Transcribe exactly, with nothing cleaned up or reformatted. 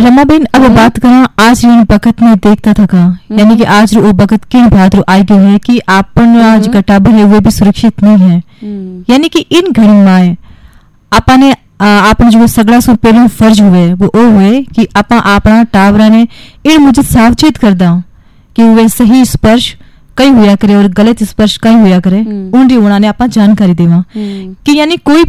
रमाबेन अब बात करा आज इन बखत में देखता था का यानी कि आज वो बखत किन बात रो आई गई है कि आपन आज का टाबर है वो भी सुरक्षित नहीं है। यानी कि इन घड़ी में आपने आपने जो सगड़ा सो पहले फर्ज हुए वो ओ हुए कि आपा अपना टाबरा ने इन मुझे सावचेत कर दा कि वे सही स्पर्श कई हुआ करे और गलत स्पर्श कई हुआ करे उन री उन्होंने आपा जानकारी देवा कि यानी कोई